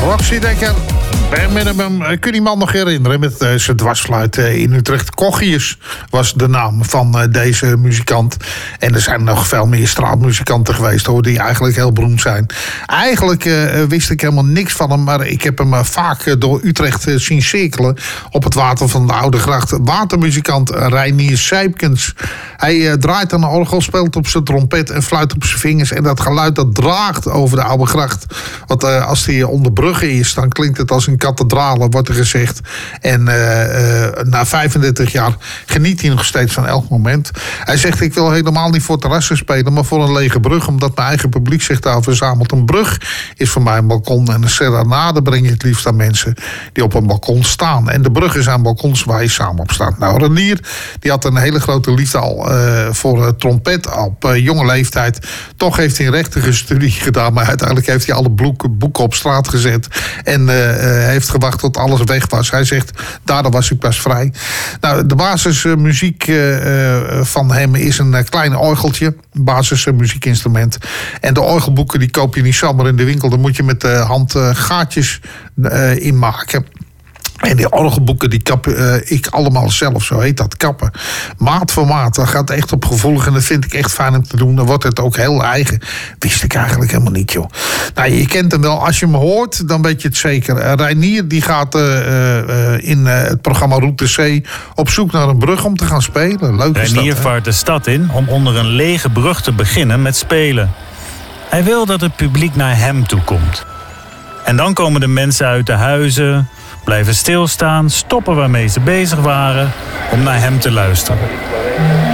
Roxy Dekker. Kun je die man nog herinneren met zijn dwarsfluit in Utrecht? Kochius was de naam van deze muzikant. En er zijn nog veel meer straatmuzikanten geweest, hoor, die eigenlijk heel beroemd zijn. Eigenlijk wist ik helemaal niks van hem, maar ik heb hem vaak door Utrecht zien cirkelen op het water van de Oude Gracht. Watermuzikant Reinier Sijpkens. Hij draait aan de orgel, speelt op zijn trompet en fluit op zijn vingers. En dat geluid dat draagt over de Oude Gracht. Want als hij onder bruggen is, dan klinkt het als een kathedrale, wordt er gezegd. En na 35 jaar geniet hij nog steeds van elk moment. Hij zegt, ik wil helemaal niet voor terrassen spelen, maar voor een lege brug, omdat mijn eigen publiek zich daar verzamelt. Een brug is voor mij een balkon en een serenade breng je het liefst aan mensen die op een balkon staan. En de bruggen zijn balkons waar je samen op staat. Nou, Reinier, die had een hele grote liefde al voor trompet op jonge leeftijd. Toch heeft hij een rechtige studie gedaan, maar uiteindelijk heeft hij alle boeken op straat gezet en heeft gewacht tot alles weg was. Hij zegt, daardoor was ik pas vrij. Nou, de basismuziek van hem is een klein orgeltje, basismuziekinstrument. En de orgelboeken die koop je niet zomaar in de winkel, daar moet je met de hand gaatjes in maken. En die orgelboeken die kap ik allemaal zelf, zo heet dat, kappen. Maat voor maat, dat gaat echt op gevoelig en dat vind ik echt fijn om te doen. Dan wordt het ook heel eigen. Wist ik eigenlijk helemaal niet, joh. Nou, je kent hem wel. Als je hem hoort, dan weet je het zeker. Reinier die gaat in het programma Route C op zoek naar een brug om te gaan spelen. Leuk is dat, Reinier vaart de stad in om onder een lege brug te beginnen met spelen. Hij wil dat het publiek naar hem toe komt. En dan komen de mensen uit de huizen, blijven stilstaan, stoppen waarmee ze bezig waren om naar hem te luisteren.